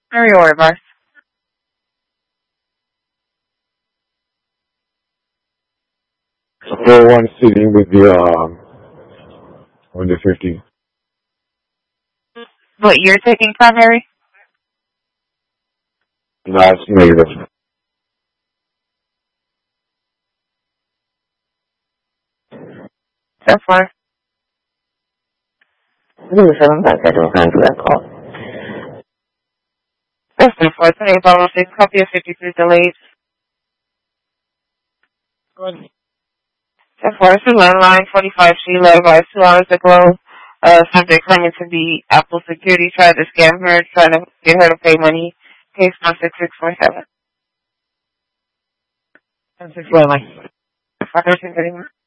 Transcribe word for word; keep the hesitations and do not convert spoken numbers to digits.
Where are you order bars? For one sitting with the, um, on the fifty. What, you're taking primary? Last negative. So far. Ooh, so I'm about to do a time for that call. That's so far. Today, about six copy of fifty-three delayed. So far, it's a landline, forty-five Sheila, advised two hours ago. Uh, subject claiming to be Apple Security, tried to scam her, trying to get her to pay money. Case one six six four seven. one six four seven. Five percent anymore.